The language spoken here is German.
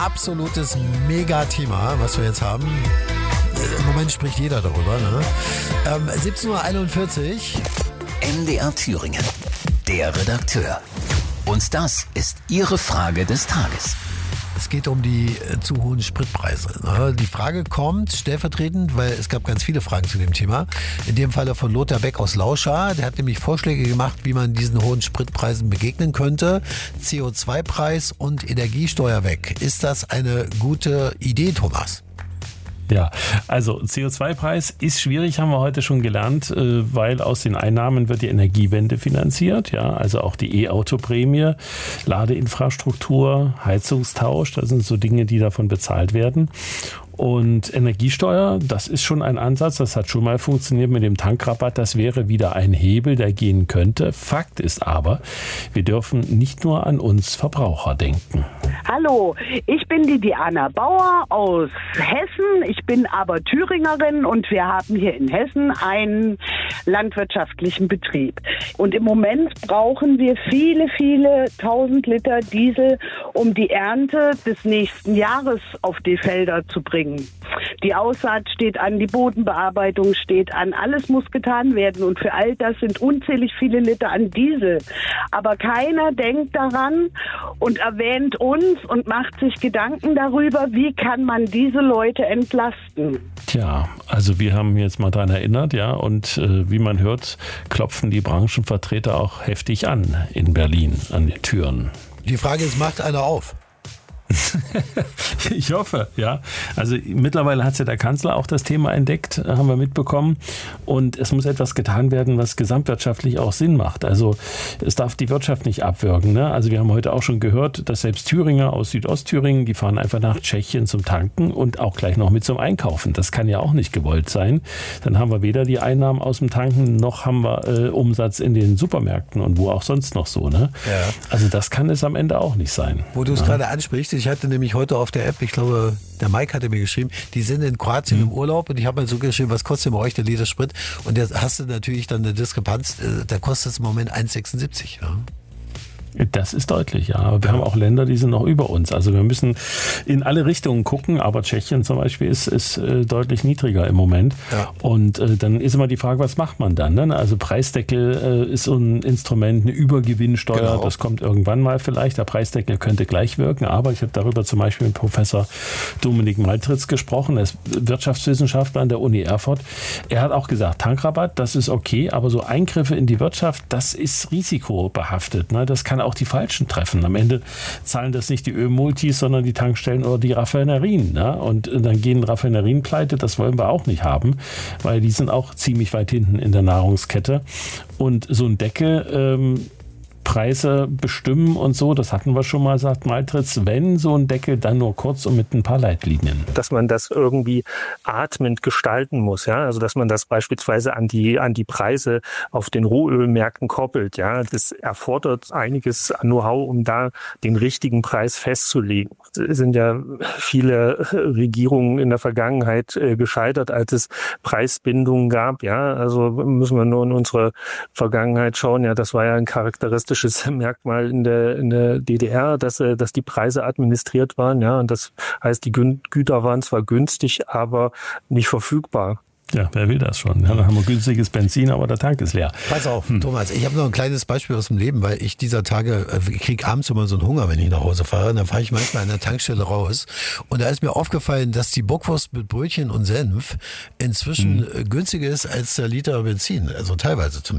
absolutes Mega-Thema, was wir jetzt haben. Im Moment spricht jeder darüber. Ne? 17.41 Uhr. MDR Thüringen, der Redakteur. Und das ist Ihre Frage des Tages. Es geht um die zu hohen Spritpreise. Ne? Die Frage kommt stellvertretend, weil es gab ganz viele Fragen zu dem Thema. In dem Falle von Lothar Beck aus Lauscha. Der hat nämlich Vorschläge gemacht, wie man diesen hohen Spritpreisen begegnen könnte. CO2-Preis und Energiesteuer weg. Ist das eine gute Idee, Thomas? Ja, also CO2-Preis ist schwierig, haben wir heute schon gelernt, weil aus den Einnahmen wird die Energiewende finanziert, ja, also auch die E-Auto-Prämie, Ladeinfrastruktur, Heizungstausch, das sind so Dinge, die davon bezahlt werden. Und Energiesteuer, das ist schon ein Ansatz, das hat schon mal funktioniert mit dem Tankrabatt, das wäre wieder ein Hebel, der gehen könnte. Fakt ist aber, wir dürfen nicht nur an uns Verbraucher denken. Hallo, ich bin die Diana Bauer aus Hessen, ich bin aber Thüringerin und wir haben hier in Hessen einen landwirtschaftlichen Betrieb. Und im Moment brauchen wir viele, viele 1000 Liter Diesel, um die Ernte des nächsten Jahres auf die Felder zu bringen. Die Aussaat steht an, die Bodenbearbeitung steht an, alles muss getan werden und für all das sind unzählig viele Liter an Diesel. Aber keiner denkt daran und erwähnt uns und macht sich Gedanken darüber, wie kann man diese Leute entlasten. Tja, also wir haben jetzt mal daran erinnert, ja, und wie man hört, klopfen die Branchenvertreter auch heftig an in Berlin, an die Türen. Die Frage ist, macht einer auf? Ich hoffe, ja. Also mittlerweile hat ja der Kanzler auch das Thema entdeckt, haben wir mitbekommen. Und es muss etwas getan werden, was gesamtwirtschaftlich auch Sinn macht. Also es darf die Wirtschaft nicht abwürgen. Ne? Also wir haben heute auch schon gehört, dass selbst Thüringer aus Südostthüringen, die fahren einfach nach Tschechien zum Tanken und auch gleich noch mit zum Einkaufen. Das kann ja auch nicht gewollt sein. Dann haben wir weder die Einnahmen aus dem Tanken, noch haben wir Umsatz in den Supermärkten und wo auch sonst noch so. Ne? Ja. Also das kann es am Ende auch nicht sein. Wo du es gerade ansprichst, ich hatte nämlich heute auf der App, ich glaube, der Mike hatte mir geschrieben, die sind in Kroatien im Urlaub und ich habe mal so geschrieben, was kostet bei euch der Liter Sprit? Und da hast du natürlich dann eine Diskrepanz, da kostet es im Moment 1,76. Ja. Das ist deutlich, ja. Aber wir haben auch Länder, die sind noch über uns. Also wir müssen in alle Richtungen gucken, aber Tschechien zum Beispiel ist deutlich niedriger im Moment. Ja. Und dann ist immer die Frage, was macht man dann? Ne? Also Preisdeckel ist so ein Instrument, eine Übergewinnsteuer, genau. Das kommt irgendwann mal vielleicht. Der Preisdeckel könnte gleich wirken, aber ich habe darüber zum Beispiel mit Professor Dominik Maltritz gesprochen, er ist Wirtschaftswissenschaftler an der Uni Erfurt. Er hat auch gesagt, Tankrabatt, das ist okay, aber so Eingriffe in die Wirtschaft, das ist risikobehaftet. Ne? Das kann auch die Falschen treffen. Am Ende zahlen das nicht die Ölmultis, sondern die Tankstellen oder die Raffinerien. Ne? Und dann gehen Raffinerien pleite, das wollen wir auch nicht haben, weil die sind auch ziemlich weit hinten in der Nahrungskette. Und so ein Deckel Preise bestimmen und so, das hatten wir schon mal, sagt Maltritz, wenn so ein Deckel, dann nur kurz und mit ein paar Leitlinien. Dass man das irgendwie atmend gestalten muss, ja, also dass man das beispielsweise an die Preise auf den Rohölmärkten koppelt, ja, das erfordert einiges an Know-how, um da den richtigen Preis festzulegen. Es sind ja viele Regierungen in der Vergangenheit gescheitert, als es Preisbindungen gab, ja, also müssen wir nur in unsere Vergangenheit schauen, ja, das war ja ein charakteristisches Merkmal in der DDR, dass die Preise administriert waren, ja, und das heißt, die Güter waren zwar günstig, aber nicht verfügbar. Ja, wer will das schon? Ja, dann haben wir günstiges Benzin, aber der Tank ist leer. Pass auf, Thomas, ich habe noch ein kleines Beispiel aus dem Leben, weil ich dieser Tage, ich kriege abends immer so einen Hunger, wenn ich nach Hause fahre. Und dann fahre ich manchmal an der Tankstelle raus. Und da ist mir aufgefallen, dass die Bockwurst mit Brötchen und Senf inzwischen günstiger ist als der Liter Benzin. Also teilweise zumindest.